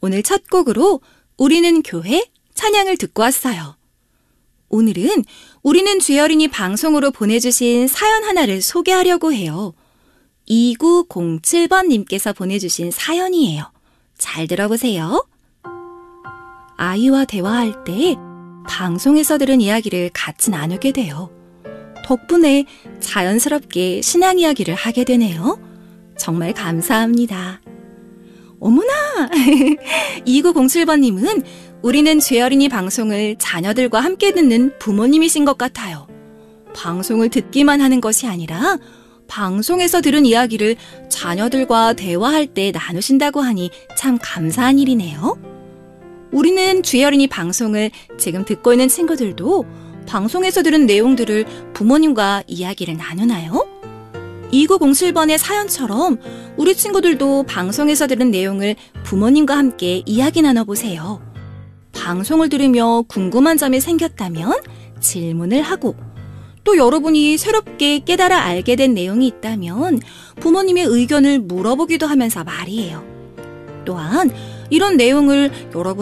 오늘 첫 곡으로 우리는 교회 찬양을 듣고 왔어요. 오늘은 우리는 주여린이 방송으로 보내주신 사연 하나를 소개하려고 해요. 2907번님께서 보내주신 사연이에요. 잘 들어보세요. 아이와 대화할 때 방송에서 들은 이야기를 같이 나누게 돼요. 덕분에 자연스럽게 신앙 이야기를 하게 되네요. 정말 감사합니다. 어머나! 2907번님은 우리는 죄어린이 방송을 자녀들과 함께 듣는 부모님이신 것 같아요. 방송을 듣기만 하는 것이 아니라 방송에서 들은 이야기를 자녀들과 대화할 때 나누신다고 하니 참 감사한 일이네요. 우리는 죄어린이 방송을 지금 듣고 있는 친구들도 방송에서 들은 내용들을 부모님과 이야기를 나누나요? 2907번의 사연처럼 우리 친구들도 방송에서 들은 내용을 부모님과 함께 이야기 나눠보세요. 방송을 들으며 궁금한 점이 생겼다면 질문을 하고 또 여러분이 새롭게 깨달아 알게 된 내용이 있다면 부모님의 의견을 물어보기도 하면서 말이에요. 또한 이런 내용을 여러분